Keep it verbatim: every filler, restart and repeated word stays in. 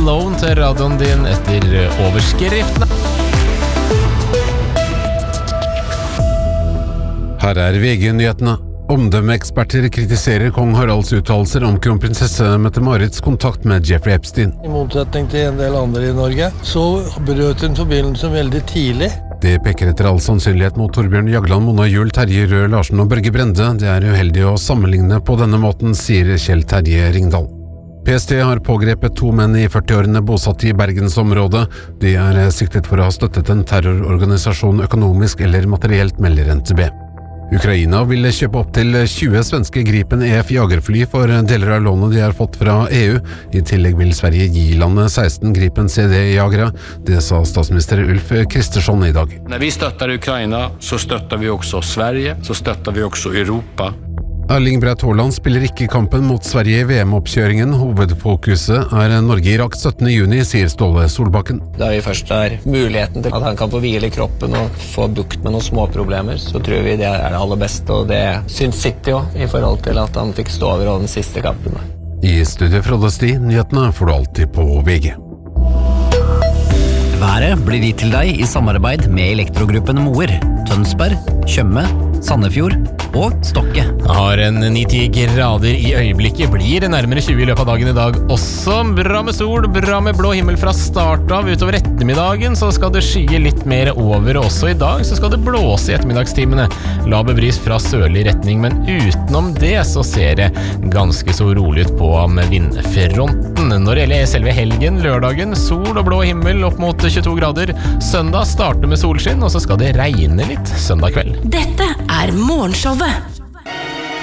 Alone til radioen din etter overskriftene. Her er V G-nyhetene. Omdømmeeksperter kritiserer kong Haralds uttalelser om kronprinsesse Mette-Marits kontakt med Jeffrey Epstein. I motsetning til en del andre i Norge, så brøt hun forbindelsen veldig tidlig. Det peker etter all sannsynlighet mot Torbjørn Jagland, Mona Juel, Terje Røe Larsen og Børge Brende. Det er uheldig å sammenligne på denne måten, sier Kjell Terje Ringdal. P S T har pågrepet to menn i førti-årene bosatt i Bergensområdet. De er siktet for å ha støttet en terrororganisasjon økonomisk eller materielt, melder N T B. Ukraina vil kjøpe opp til tjue svenske Gripen E F jagerfly for deler av lånet de har fått fra E U. I tillegg vil Sverige gi landet seksten Gripen C D-jagere. Det sa statsminister Ulf Kristersson i dag. Når vi støtter Ukraina, så støtter vi også Sverige, så støtter vi også Europa. Erling Braut Haaland spiller ikke kampen mot Sverige i V M-oppkjøringen. Hovedfokuset er Norge-Irak syttende juni, sier Ståle Solbakken. Da vi først har muligheten til at han kan få hvile kroppen og få bukt med noen små problemer, så tror vi det er det aller beste, og det syns City også, i forhold til at han fikk stå over den siste kampen. I studio Frode Sti, nyhetene får du alltid på V G. Været blir gitt til deg i samarbeid med Elektrogruppen Moer, Tønsberg, Tjøme, Sandefjord og Stokke. Har en ni til ti grader i øyeblikket, blir nærmere tjue i løpet av dagen i dag også. Bra med sol, bra med blå himmel fra start av. Utover ettermiddagen så skal det skye litt mer over, og også i dag så skal det blåse i ettermiddagstimene. Laber bris fra sørlig retning, men utenom det så ser det ganske så rolig ut på med vindfronten. Når det gjelder selve helgen, lørdagen, sol og blå himmel opp mot tjueto grader. Søndag starter med solskinn, og så skal det regne litt søndag kveld. Dette er morgenshowet